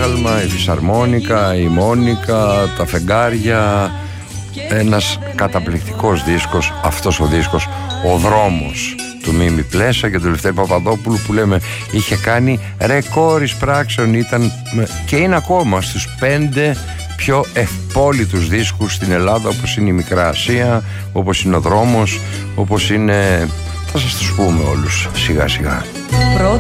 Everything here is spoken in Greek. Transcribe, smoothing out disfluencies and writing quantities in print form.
Άγαλμα, η Φυσαρμόνικα, η Μόνικα, τα Φεγγάρια. Ένας καταπληκτικός δίσκος, αυτός ο δίσκος, ο Δρόμος του Μίμη Πλέσα και του Λευτέρη Παπαδόπουλου, που λέμε είχε κάνει ρεκόρ εισπράξεων, ήταν και είναι ακόμα στους 5 πιο ευπόλυτους δίσκους στην Ελλάδα, όπως είναι η Μικρά Ασία, όπως είναι ο Δρόμος, όπως είναι... θα σας τους πούμε όλους σιγά σιγά.